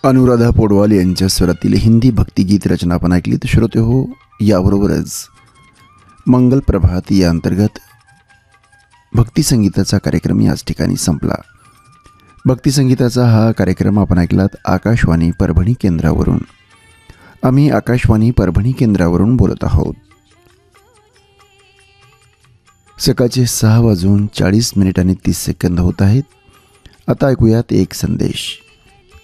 अनुराधा पौडवाल यांच्या स्वरातील हिंदी भक्तिगीत रचना आपण ऐकली. तर श्रोते हो, याबरोबरच मंगल प्रभात या अंतर्गत भक्तिसंगीताचा कार्यक्रम याच ठिकाणी संपला. भक्तिसंगीताचा हा कार्यक्रम आपण ऐकलात आकाशवाणी परभणी केंद्रावरून. आम्ही आकाशवाणी परभणी केंद्रावरून बोलत आहोत. सकाळचे 6:40 होत आहेत. आता ऐकूयात एक संदेश.